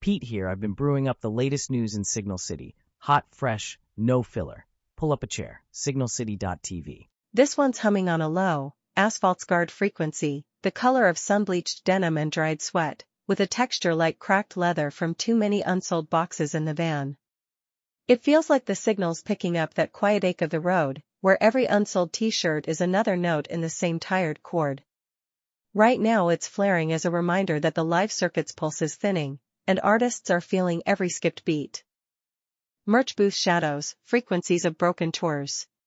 Pete here. I've been brewing up the latest news in Signal City. Hot, fresh, no filler. Pull up a chair. Signalcity.tv. This one's humming on a low, asphalt-scarred frequency, the color of sun-bleached denim and dried sweat, with a texture like cracked leather from too many unsold boxes in the van. It feels like the signal's picking up that quiet ache of the road, where every unsold t-shirt is another note in the same tired chord. Right now it's flaring as a reminder that the live circuit's pulse is thinning, and artists are feeling every skipped beat. Merch booth shadows, frequencies of broken tours.